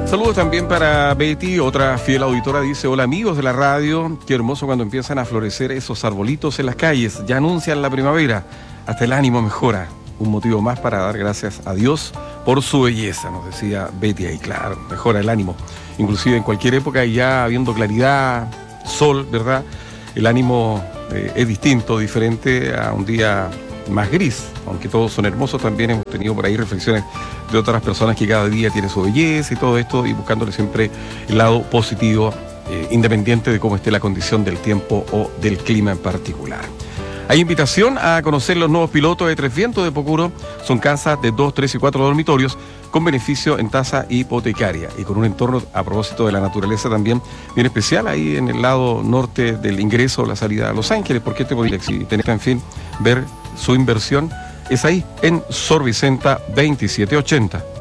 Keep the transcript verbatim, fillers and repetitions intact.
Saludos también para Betty, otra fiel auditora, dice: hola amigos de la radio, qué hermoso cuando empiezan a florecer esos arbolitos en las calles, ya anuncian la primavera, hasta el ánimo mejora, un motivo más para dar gracias a Dios por su belleza, nos decía Betty ahí, claro, mejora el ánimo, inclusive en cualquier época ya habiendo claridad, sol, ¿verdad? El ánimo eh, es distinto, diferente a un día más gris, aunque todos son hermosos. También hemos tenido por ahí reflexiones de otras personas que cada día tiene su belleza y todo esto, y buscándole siempre el lado positivo, eh, independiente de cómo esté la condición del tiempo o del clima en particular. Hay invitación a conocer los nuevos pilotos de Tres Vientos de Pocuro. Son casas de dos, tres y cuatro dormitorios con beneficio en tasa hipotecaria y con un entorno, a propósito de la naturaleza, también bien especial ahí en el lado norte del ingreso o la salida a Los Ángeles, porque este podría, si tenés, en fin, ver su inversión, es ahí en Sor Vicenta veintisiete ochenta.